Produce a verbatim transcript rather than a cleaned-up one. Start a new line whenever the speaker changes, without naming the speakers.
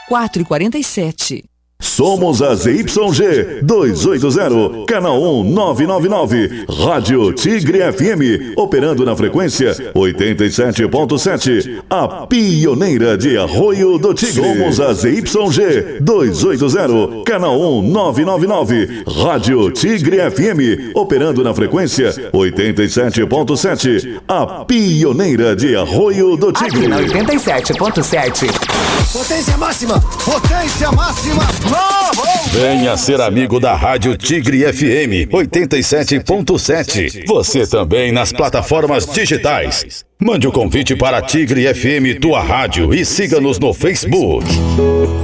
quatro e quarenta e sete.
Somos a Z Y G duzentos e oitenta, canal um nove nove nove, Rádio Tigre F M, operando na frequência oitenta e sete ponto sete, a pioneira de Arroio do Tigre. Somos a Z Y G duzentos e oitenta, canal um nove nove nove, Rádio Tigre F M, operando na frequência oitenta e sete ponto sete, a pioneira de Arroio do Tigre.
Aqui na oitenta e sete ponto sete.
Potência máxima! Potência máxima!
Venha ser amigo da Rádio Tigre F M oitenta e sete ponto sete. Você também nas plataformas digitais. Mande o convite para Tigre F M Tua Rádio e siga-nos no Facebook.